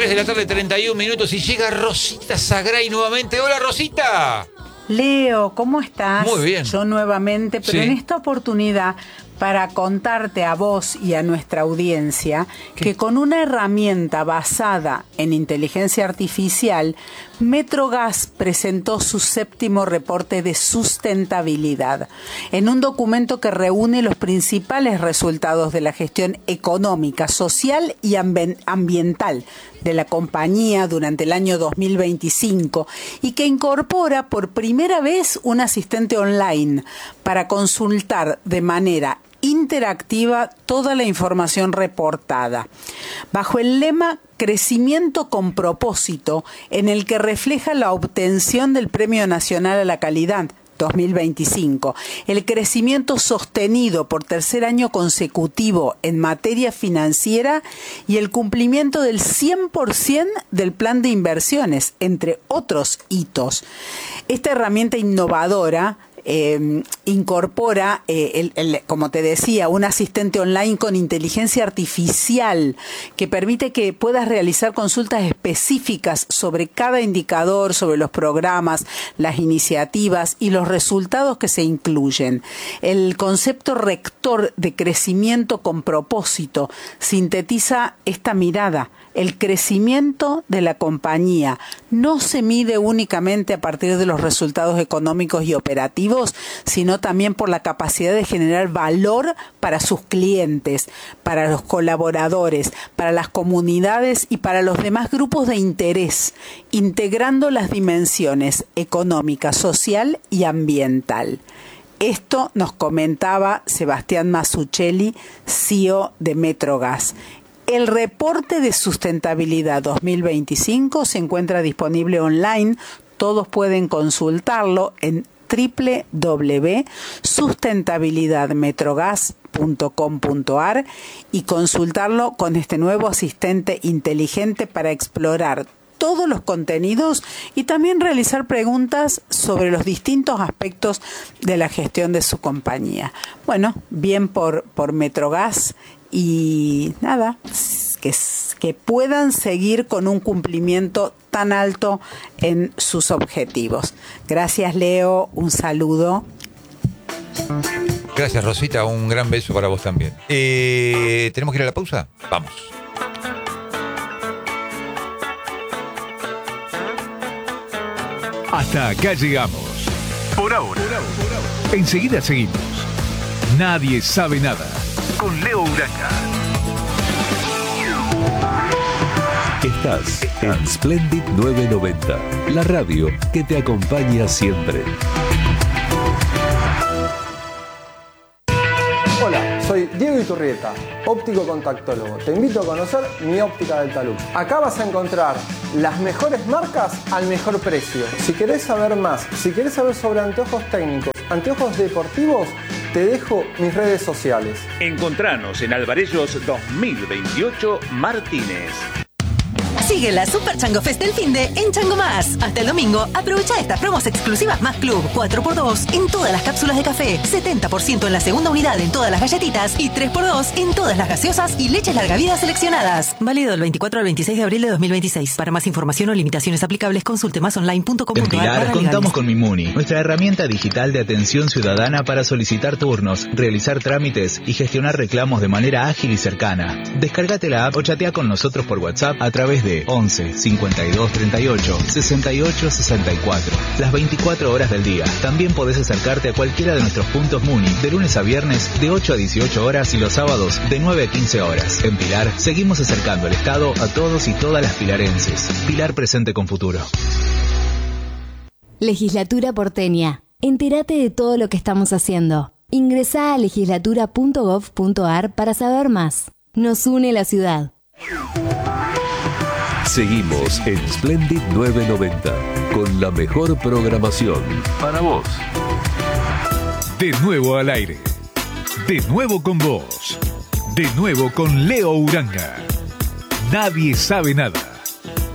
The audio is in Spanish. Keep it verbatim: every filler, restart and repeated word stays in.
tres de la tarde, treinta y un minutos, y llega Rosita Sagray nuevamente. ¡Hola, Rosita! Leo, ¿cómo estás? Muy bien. Yo nuevamente, pero Sí. en esta oportunidad para contarte a vos y a nuestra audiencia ¿Qué? que con una herramienta basada en inteligencia artificial, Metrogas presentó su séptimo reporte de sustentabilidad en un documento que reúne los principales resultados de la gestión económica, social y ambi- ambiental de la compañía durante el año dos mil veinticinco y que incorpora por primera vez un asistente online para consultar de manera interactiva toda la información reportada, bajo el lema Crecimiento con propósito, en el que refleja la obtención del Premio Nacional a la Calidad dos mil veinticinco, el crecimiento sostenido por tercer año consecutivo en materia financiera y el cumplimiento del cien por ciento del plan de inversiones, entre otros hitos. Esta herramienta innovadora Eh, incorpora, eh, el, el, como te decía, un asistente online con inteligencia artificial que permite que puedas realizar consultas específicas sobre cada indicador, sobre los programas, las iniciativas y los resultados que se incluyen. El concepto rector de crecimiento con propósito sintetiza esta mirada. El crecimiento de la compañía no se mide únicamente a partir de los resultados económicos y operativos, sino también por la capacidad de generar valor para sus clientes, para los colaboradores, para las comunidades y para los demás grupos de interés, integrando las dimensiones económica, social y ambiental. Esto nos comentaba Sebastián Mazzucchelli, C E O de Metrogas. El reporte de sustentabilidad dos mil veinticinco se encuentra disponible online. Todos pueden consultarlo en doble u doble u doble u punto sustentabilidad metrogas punto com punto a r y consultarlo con este nuevo asistente inteligente para explorar todos los contenidos y también realizar preguntas sobre los distintos aspectos de la gestión de su compañía. Bueno, bien por, por Metrogas y nada, que, que puedan seguir con un cumplimiento tan alto en sus objetivos. Gracias, Leo, un saludo. Gracias, Rosita, un gran beso para vos también. Eh, ¿Tenemos que ir a la pausa? Vamos. Hasta acá llegamos. Por ahora. Enseguida seguimos. Nadie sabe nada. Con Leo Uranga. Estás en Splendid novecientos noventa, la radio que te acompaña siempre. Hola, soy Diego Iturrieta, óptico contactólogo. Te invito a conocer mi óptica del talud. Acá vas a encontrar las mejores marcas al mejor precio. Si querés saber más, si querés saber sobre anteojos técnicos, anteojos deportivos, te dejo mis redes sociales. Encontranos en Alvarellos dos mil veintiocho Martínez. Sigue la Super Chango Fest del finde en Chango Más. Hasta el domingo, aprovecha estas promos exclusivas Más Club. cuatro por dos en todas las cápsulas de café, setenta por ciento en la segunda unidad en todas las galletitas y tres por dos en todas las gaseosas y leches larga vida seleccionadas. Válido del veinticuatro al veintiséis de abril de dos mil veintiséis. Para más información o limitaciones aplicables, consulte más online punto com punto a r. En Pilar contamos con Mimuni, nuestra herramienta digital de atención ciudadana para solicitar turnos, realizar trámites y gestionar reclamos de manera ágil y cercana. Descárgate la app o chatea con nosotros por WhatsApp a través de once, cincuenta y dos, treinta y ocho, sesenta y ocho, sesenta y cuatro. Las veinticuatro horas del día. También podés acercarte a cualquiera de nuestros puntos Muni de lunes a viernes de ocho a dieciocho horas y los sábados de nueve a quince horas. En Pilar seguimos acercando el Estado a todos y todas las pilarenses. Pilar presente con futuro. Legislatura porteña. Entérate de todo lo que estamos haciendo. Ingresá a legislatura punto gov punto a r para saber más. Nos une la ciudad. Seguimos en Splendid novecientos noventa con la mejor programación para vos. De nuevo al aire. De nuevo con vos. De nuevo con Leo Uranga. Nadie sabe nada.